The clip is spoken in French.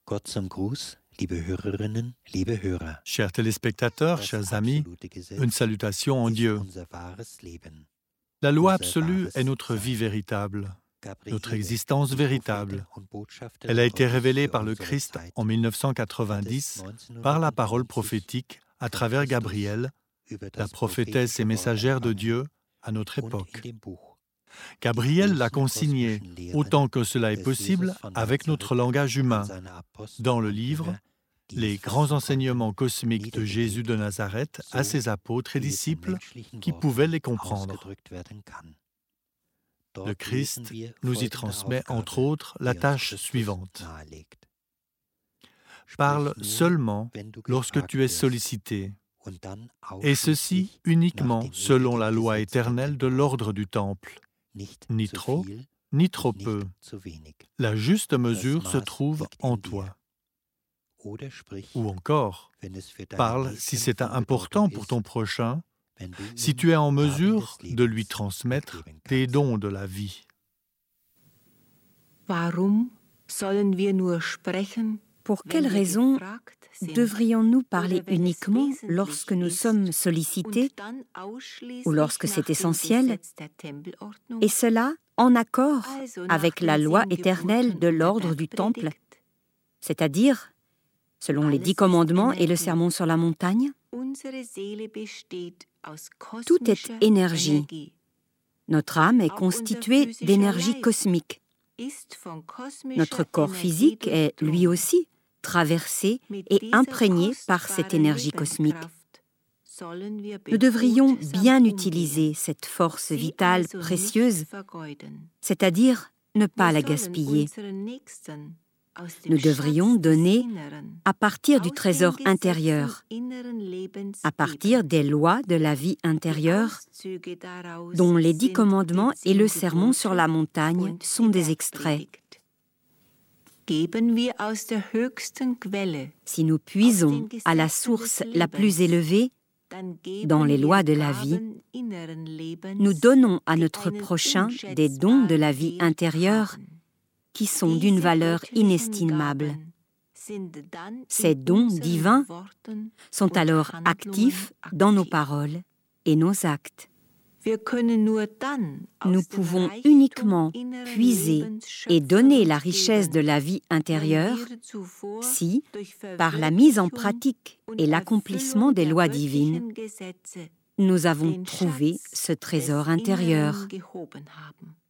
Gott zum Gruß, liebe Hörerinnen, liebe Hörer. Chers téléspectateurs, chers amis, une salutation en Dieu. La loi absolue est notre vie véritable, notre existence véritable. Elle a été révélée par le Christ en 1990 par la parole prophétique à travers Gabriel, la prophétesse et messagère de Dieu à notre époque. Gabriel l'a consignée, autant que cela est possible, avec notre langage humain, dans le livre « Les grands enseignements cosmiques de Jésus de Nazareth à ses apôtres et disciples qui pouvaient les comprendre ». Le Christ nous y transmet, entre autres, la tâche suivante. Parle seulement lorsque tu es sollicité, et ceci uniquement selon la loi éternelle de l'ordre du Temple. Ni trop, ni trop peu. La juste mesure se trouve en toi. Ou encore, parle si c'est important pour ton prochain, si tu es en mesure de lui transmettre tes dons de la vie. Pour quelle raison devrions-nous parler uniquement lorsque nous sommes sollicités ou lorsque c'est essentiel, et cela en accord avec la loi éternelle de l'ordre du Temple, c'est-à-dire selon les 10 commandements et le sermon sur la montagne? Tout est énergie. Notre âme est constituée d'énergie cosmique. Notre corps physique est, lui aussi, traversé et imprégné par cette énergie cosmique. Nous devrions bien utiliser cette force vitale précieuse, c'est-à-dire ne pas la gaspiller. Nous devrions donner à partir du trésor intérieur, à partir des lois de la vie intérieure, dont les 10 commandements et le sermon sur la montagne sont des extraits. Si nous puisons à la source la plus élevée, dans les lois de la vie, nous donnons à notre prochain des dons de la vie intérieure qui sont d'une valeur inestimable. Ces dons divins sont alors actifs dans nos paroles et nos actes. Nous pouvons uniquement puiser et donner la richesse de la vie intérieure si, par la mise en pratique et l'accomplissement des lois divines, nous avons trouvé ce trésor intérieur.